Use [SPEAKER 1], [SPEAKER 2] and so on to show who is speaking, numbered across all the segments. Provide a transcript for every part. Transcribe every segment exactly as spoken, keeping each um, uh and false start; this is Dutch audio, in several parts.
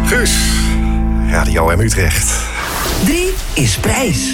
[SPEAKER 1] Guus, Radio M Utrecht.
[SPEAKER 2] Drie is prijs.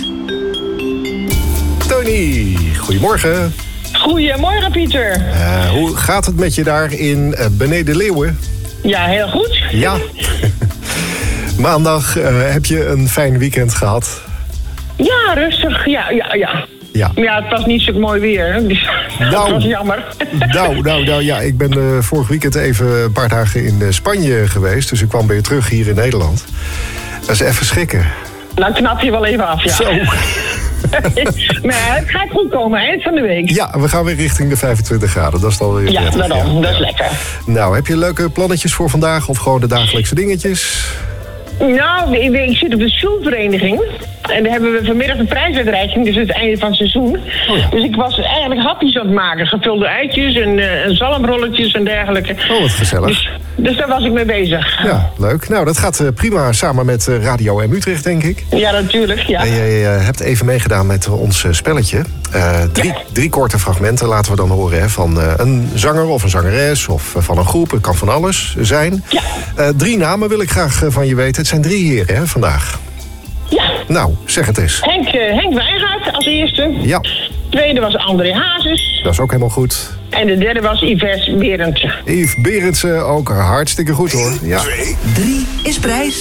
[SPEAKER 1] Tony, goedemorgen.
[SPEAKER 3] Goedemorgen, Pieter.
[SPEAKER 1] Uh, hoe gaat het met je daar in uh, Beneden Leeuwen?
[SPEAKER 3] Ja, heel goed.
[SPEAKER 1] Ja. Maandag uh, heb je een fijn weekend gehad?
[SPEAKER 3] Ja, rustig. Ja, ja, ja.
[SPEAKER 1] Ja.
[SPEAKER 3] Ja, het was niet zo mooi weer, dus
[SPEAKER 1] nou,
[SPEAKER 3] dat was jammer.
[SPEAKER 1] Nou, nou, nou ja, ik ben uh, vorig weekend even een paar dagen in uh, Spanje geweest. Dus ik kwam weer terug hier in Nederland. Dat is even schrikken.
[SPEAKER 3] Nou, knap je wel even af, ja.
[SPEAKER 1] Zo.
[SPEAKER 3] Maar het gaat goed komen, eind van de week.
[SPEAKER 1] Ja, we gaan weer richting de vijfentwintig graden. Dat is dan weer
[SPEAKER 3] Ja,
[SPEAKER 1] prettig,
[SPEAKER 3] daarom.
[SPEAKER 1] ja.
[SPEAKER 3] Dat is lekker.
[SPEAKER 1] Nou, heb je leuke plannetjes voor vandaag? Of gewoon de dagelijkse dingetjes?
[SPEAKER 3] Nou, ik, ik zit op de schoolvereniging. En daar hebben we vanmiddag een prijsuitreiking, dus het einde van het seizoen.
[SPEAKER 1] Oh ja.
[SPEAKER 3] Dus ik was eigenlijk hapjes aan het maken. Gevulde eitjes en, uh, en zalmrolletjes en dergelijke.
[SPEAKER 1] Oh, wat gezellig.
[SPEAKER 3] Dus, dus daar was ik mee bezig.
[SPEAKER 1] Ja, leuk. Nou, dat gaat uh, prima samen met uh, Radio M Utrecht, denk ik.
[SPEAKER 3] Ja, natuurlijk, ja.
[SPEAKER 1] En je uh, hebt even meegedaan met uh, ons uh, spelletje. Uh, drie,
[SPEAKER 3] Ja.
[SPEAKER 1] drie korte fragmenten laten we dan horen. Hè, van uh, een zanger of een zangeres of uh, van een groep. Het kan van alles zijn.
[SPEAKER 3] Ja.
[SPEAKER 1] Uh, drie namen wil ik graag uh, van je weten. Het zijn drie heren hè, vandaag.
[SPEAKER 3] Ja.
[SPEAKER 1] Nou, zeg het eens.
[SPEAKER 3] Henk, uh, Henk Wijngaard als eerste.
[SPEAKER 1] Ja,
[SPEAKER 3] Tweede was André Hazes.
[SPEAKER 1] dat is ook helemaal goed.
[SPEAKER 3] En de derde was Yves Berendsen.
[SPEAKER 1] Yves Berendsen, ook hartstikke goed hoor. Ja.
[SPEAKER 2] Drie is prijs.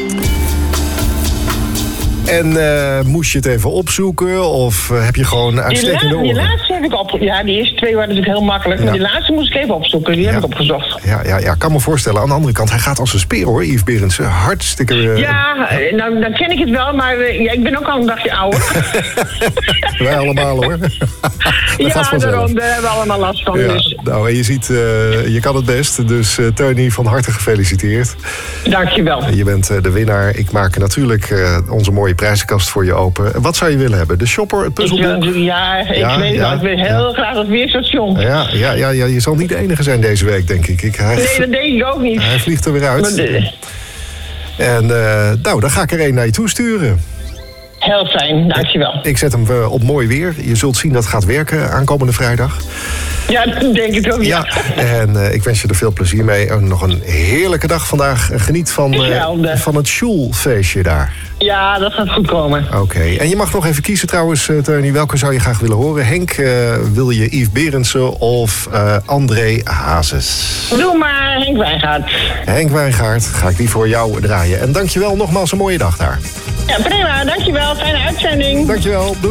[SPEAKER 1] En uh, moest je het even opzoeken of uh, heb je gewoon
[SPEAKER 3] Die,
[SPEAKER 1] uitstekende
[SPEAKER 3] la- die
[SPEAKER 1] oren?
[SPEAKER 3] laatste heb ik op. Ja, die eerste twee waren natuurlijk heel makkelijk.
[SPEAKER 1] Ja.
[SPEAKER 3] Maar die laatste moest ik even opzoeken. Die
[SPEAKER 1] Ja.
[SPEAKER 3] heb ik opgezocht.
[SPEAKER 1] Ja, ja, ja, kan me voorstellen. Aan de andere kant, hij gaat als een speer hoor, Yves Berendsen. Hartstikke... Uh,
[SPEAKER 3] Ja, eh, nou, dan ken ik het wel, maar eh, ja, ik ben ook al een dagje ouder.
[SPEAKER 1] Wij allemaal hoor. Dat gaat
[SPEAKER 3] Ja,
[SPEAKER 1] vanzelf.
[SPEAKER 3] daarom, daar hebben we allemaal last van.
[SPEAKER 1] Ja,
[SPEAKER 3] Dus
[SPEAKER 1] nou, en je ziet, uh, je kan het best. Dus uh, Tony, van harte gefeliciteerd.
[SPEAKER 3] dankjewel.
[SPEAKER 1] Je bent uh, de winnaar. Ik maak natuurlijk uh, onze mooie prijzenkast voor je open. Wat zou je willen hebben? De shopper, het
[SPEAKER 3] Ik wil
[SPEAKER 1] puzzelboek?
[SPEAKER 3] natuurlijk- ja, ik
[SPEAKER 1] Ja,
[SPEAKER 3] weet het
[SPEAKER 1] ja,
[SPEAKER 3] wel. Ik wil heel graag het weerstation.
[SPEAKER 1] Ja, ja, ja, ja, je zal niet de enige zijn deze week, denk ik. ik hij,
[SPEAKER 3] Nee, dat denk ik ook niet.
[SPEAKER 1] hij vliegt er weer
[SPEAKER 3] Maar
[SPEAKER 1] uit.
[SPEAKER 3] de-
[SPEAKER 1] En uh, nou, dan ga ik er één naar je toe sturen.
[SPEAKER 3] heel fijn, dankjewel.
[SPEAKER 1] Ik zet hem uh, op mooi weer. Je zult zien dat het gaat werken aankomende vrijdag.
[SPEAKER 3] Ja, dat denk ik ook, ja.
[SPEAKER 1] Ja, en uh, ik wens je er veel plezier mee. En nog een heerlijke dag vandaag. Geniet van, uh,
[SPEAKER 3] Hetzelfde.
[SPEAKER 1] van het Sjoelfeestje daar.
[SPEAKER 3] Ja, dat gaat goed komen.
[SPEAKER 1] Oké, en je mag nog even kiezen trouwens, uh, Tony. Welke zou je graag willen horen? Henk, uh, wil je Yves Berendsen of uh, André Hazes?
[SPEAKER 3] Doe maar, Henk Wijngaard.
[SPEAKER 1] Henk Wijngaard, ga ik die voor jou draaien. En dankjewel, nogmaals een mooie dag daar.
[SPEAKER 3] Ja, prima, dankjewel. Fijne uitzending.
[SPEAKER 1] Dankjewel, doei.